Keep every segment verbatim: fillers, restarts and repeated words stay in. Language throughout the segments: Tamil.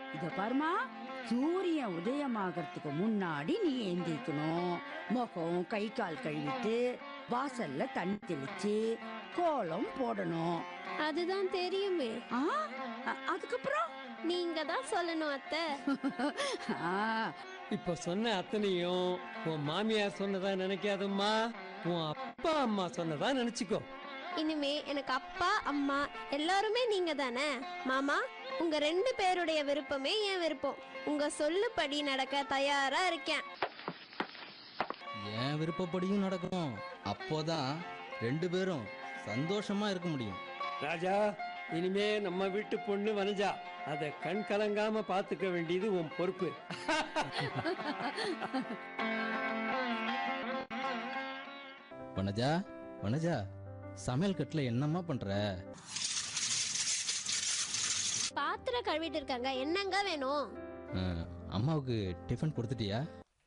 இத பாருமா, சூரியன் உதயமாகறதுக்கு முன்னாடி நீ எந்திரிக்கணும். முகம் கை கால் கழுவிட்டு வாசல்ல தண்ணி தெளிச்சு கோலம் போடணும். அதுதான் தெரியுமே. ஆ, அ- அதுக்கப்புறம் நீங்க தான் சொல்லணும் அத்தை. ஆ, இப்ப சொன்ன அத்தனையும் உன் மாமியார் சொன்னதா நினைக்காதம்மா, உன் அப்பா அம்மா சொன்னதா நினைச்சுக்கோ. இனிமே எனக்கு அப்பா அம்மா எல்லாருமே நீங்க தானே மாமா. உங்க ரெண்டு பேருடைய விருப்பமே என் விருப்பம். உங்க சொல்லுபடி நடக்க தயாரா இருக்கேன். என் விருப்பப்படியும் நடக்கும். அப்போதான் ரெண்டு பேரும் சந்தோஷமா இருக்க முடியும். ராஜா, இனிமே நம்ம வீட்டு பொண்ணு வனஜா, அத கண் கலங்காம பாத்துக்க வேண்டியது உன் பொறுப்பு. வனஜா, வனஜா, சமையல் கட்டுல என்னம்மா பண்ற? பாத்திரம் கழுவிட்டு இருக்காங்க. என்னங்க வேணும்? ஆ, அம்மாவுக்கு டிஃபன் கொடுத்துட்டியா?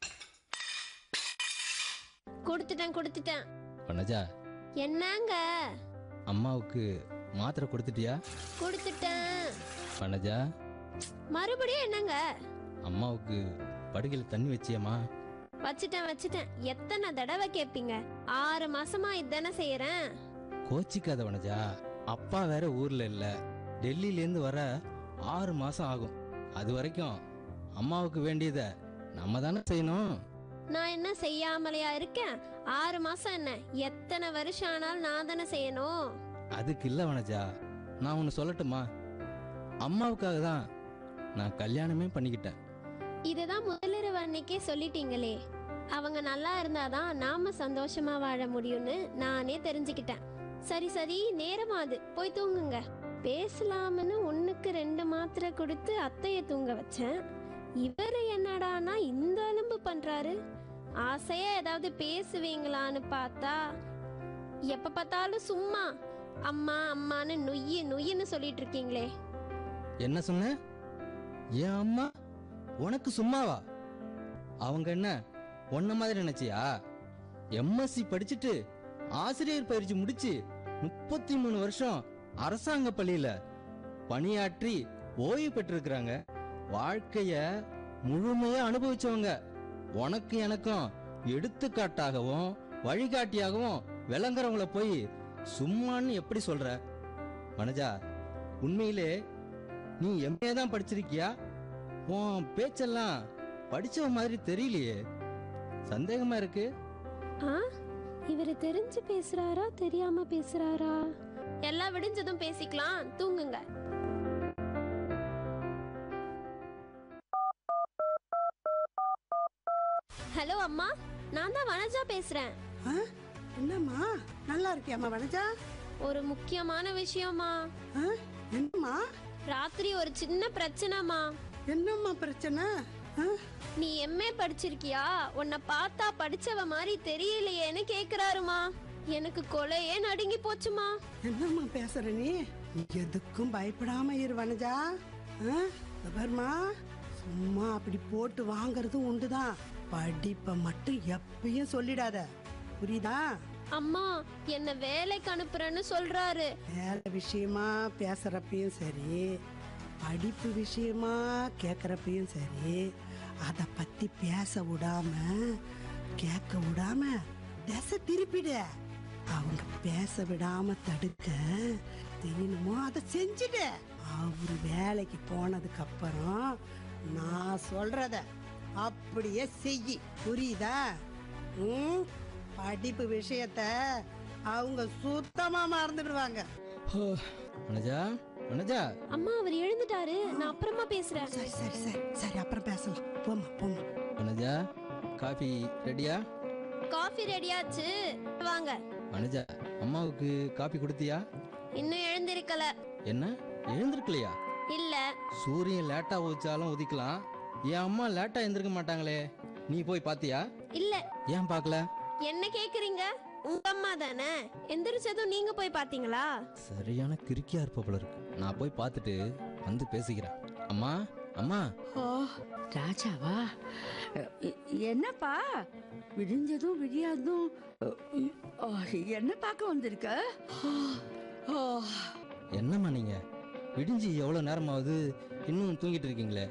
கொடுத்துட்டேன் கொடுத்துட்டேன். வனஜா, என்னங்க? அம்மாவுக்கு மாத்திரை கொடுத்துட்டியா? கொடுத்துட்டேன். வனஜா, மறுபடியும் என்னங்க? அம்மாவுக்கு படுகையில் தண்ணி வச்சியம்மா? வச்சுட்டேன் வச்சுட்டேன். எத்தனை தடவை கேட்பீங்க? ஆறு மாசமா இதானே செய்யறேன். கோச்சிக்காத வனஜா, அப்பா வேற ஊர்ல இல்ல, டெல்லியில இருந்து வர ஆறு மாசம் ஆகும். அது வரைக்கும் அம்மாவுக்கு வேண்டியத நம்ம தானே செய்யணும். நான் என்ன செய்யாமலையா இருக்கேன்? ஆறு மாசம் என்ன, எத்தனை வருஷம் ஆனாலும் நான் தானே செய்யணும். அதுக்கு இல்ல வனஜா, நான் ஒன்னு சொல்லட்டுமா? அம்மாவுக்காக தான் நான் கல்யாணமே பண்ணிக்கிட்டேன். இதுதான் முதலிரவு அன்னைக்கே சொல்லிட்டீங்களே. அவங்க நல்லா இருந்தாதான் நாம சந்தோஷமா வாழ முடியும்னு நானே தெரிஞ்சுக்கிட்டேன். சரி சரி, நேரமாது, போய் தூங்குங்க. பேசலாம்னு ஒண்ணுக்கு ரெண்டு மாத்திரை கொடுத்து அத்தைய தூங்க வச்சேன். இவரு என்னடானா இந்த அலும்பு பண்றாரு. ஆசையா ஏதாவது பேசுவீங்களான்னு பார்த்தா எப்ப பார்த்தாலும் சும்மா அம்மா அம்மான்னு நொய்யு நொய்யுன்னு சொல்லிட்டு இருக்கீங்களே. என்ன சொன்ன? என் அம்மா உனக்கு சும்மாவா? அவங்க என்ன உன்ன மாதிரி நினைச்சியா? எம்எஸ்சி படிச்சுட்டு ஆசிரியர் பயிற்சி முடிச்சு முப்பத்தி மூணு வருஷம் அரசாங்க பள்ளியில பணியாற்றி ஓய்வு பெற்றிருக்கிறாங்க. வாழ்க்கைய முழுமையா அனுபவிச்சவங்க. உனக்கு எனக்கும் எடுத்துக்காட்டாகவும் வழிகாட்டியாகவும் விளங்குறவங்கள போய் சும்மான்னு எப்படி சொல்ற? வனஜா, உண்மையிலே நீ எம்ஏ தான் படிச்சிருக்கியா? உன் பேச்செல்லாம் படிச்சவ மாதிரி தெரியலையே, சந்தேகமா இருக்கு. ஆ, இவரு தெரிஞ்சு பேசுறாரா தெரியாம பேசுறாரா? எல்லாம் விடிஞ்சதும் பேசிக்கலாம், தூங்குங்க. ஹலோ அம்மா, நான் தான் வனஜா பேசுறேன். ஆ? என்னம்மா, நல்லா இருக்கியாம்மா வனஜா? ஒரு முக்கியமான விஷயமா. ஆ? என்னம்மா, ராத்திரி ஒரு சின்ன பிரச்சனைமா. என்னம்மா பிரச்சனை? ஆ? நீ எம்ஏ படிச்சிருக்கியா? உன்னை பார்த்தா படிச்சவ மாதிரி தெரியலையேன்னு கேக்குறாருமா. எனக்கு கொலையே நடுங்கி போச்சுமா. என்னம்மா பேசுற நீ? நீ எதுக்கும் பயப்படாம இரு வனஜா. ஆ? இதோ பாரும்மா, சும்மா அப்படி போட்டு வாங்குறதும் உண்டுதான். படிப்பை மட்டும் எப்பயும் சொல்லிடாத, புரியுதா? அம்மா, என்ன வேலைக்கு அனுப்புறேன்னு சொல்றாரு. வேலை விஷயமா பேசுறப்பையும் சரி, படிப்பு விஷயமா கேக்குறப்பையும் சரி, அத பத்தி பேச விடாம கேட்க விடாம திசை திருப்பிடு. அவங்க பேச விடாம தடுக்க தெரியணுமோ அதை செஞ்சுடு. அவரு வேலைக்கு போனதுக்கு அப்புறம் நான் சொல்றத அப்படியே செய், புரியுதா? ம், படிப்பு விஷயத்த அவங்க சுத்தமா மறந்துடுவாங்க. வனஜா, வனஜா, அம்மா, அவர் எழுந்துட்டாரு, நான் அப்புறமா பேசுறேன். சரி சரி சரி சரி, அப்புறம் பேசலாம். போமா போமா. வனஜா, காஃபி ரெடியா? காஃபி ரெடியாச்சு, வாங்க. வனஜா, அம்மாவுக்கு காபி கொடுத்தியா? இன்னும் எழுந்திருக்கல. என்ன, எழுந்திருக்கலையா? இல்ல. சூரியன் லேட்டா உதிச்சாலும் உதிக்கலாம், என் அம்மா லேட்டா எந்திருக்க மாட்டாங்களே. நீ போய் பாத்தியா? இல்ல. ஏன் பார்க்கல? என்ன கேக்குறீங்க? உங்க அம்மா தானே, எந்திரிச்சதும் நீங்க போய் பாத்தீங்களா? சரியான கிறுக்கியா இருப்ப போல இருக்கு. நான் போய் பார்த்துட்டு வந்து பேசிக்கிறேன். அம்மா, அம்மா. ஓ, ராஜாவா? எ- என்னப்பா, விடிஞ்சதும் விடியாதும் ஓ, என்ன பார்க்க வந்திருக்க? ஓ, என்னம்மா நீங்க? விடிஞ்சு எவ்வளவு நேரம் ஆகுது, இன்னும் தூங்கிட்டு இருக்கீங்களே?